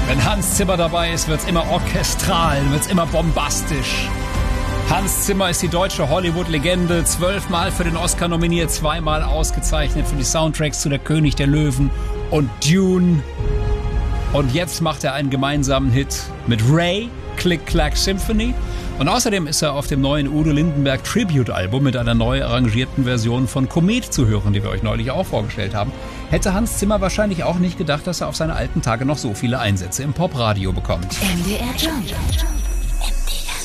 Wenn Hans Zimmer dabei ist, wird's immer orchestral, wird's immer bombastisch. Hans Zimmer ist die deutsche Hollywood-Legende, 12-mal für den Oscar nominiert, 2-mal ausgezeichnet für die Soundtracks zu Der König der Löwen und Dune. Und jetzt macht er einen gemeinsamen Hit mit Ray, Click Clack Symphony. Und außerdem ist er auf dem neuen Udo Lindenberg Tribute-Album mit einer neu arrangierten Version von Komet zu hören, die wir euch neulich auch vorgestellt haben. Hätte Hans Zimmer wahrscheinlich auch nicht gedacht, dass er auf seine alten Tage noch so viele Einsätze im Popradio bekommt. MDR Jump.